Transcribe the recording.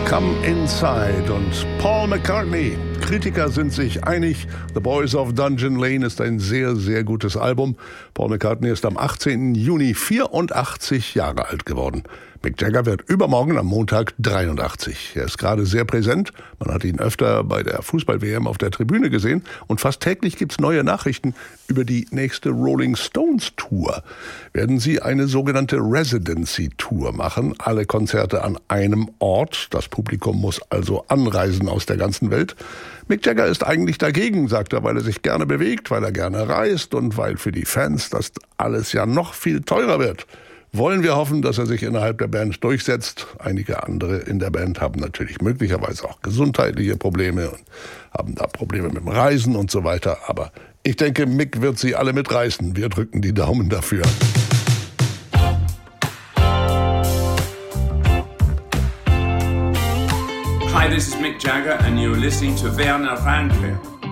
Come Inside und Paul McCartney. Kritiker sind sich einig, The Boys of Dungeon Lane ist ein sehr, sehr gutes Album. Paul McCartney ist am 18. Juni 84 Jahre alt geworden. Mick Jagger wird übermorgen am Montag 83. Er ist gerade sehr präsent. Man hat ihn öfter bei der Fußball-WM auf der Tribüne gesehen. Und fast täglich gibt's neue Nachrichten über die nächste Rolling Stones Tour. Werden sie eine sogenannte Residency Tour machen. Alle Konzerte an einem Ort. Das Publikum muss also anreisen aus der ganzen Welt. Mick Jagger ist eigentlich dagegen, sagt er, weil er sich gerne bewegt, weil er gerne reist und weil für die Fans das alles ja noch viel teurer wird. Wollen wir hoffen, dass er sich innerhalb der Band durchsetzt. Einige andere in der Band haben natürlich möglicherweise auch gesundheitliche Probleme und haben da Probleme mit dem Reisen und so weiter. Aber ich denke, Mick wird sie alle mitreißen. Wir drücken die Daumen dafür. Hi, this is Mick Jagger and you're listening to Werner Ranke.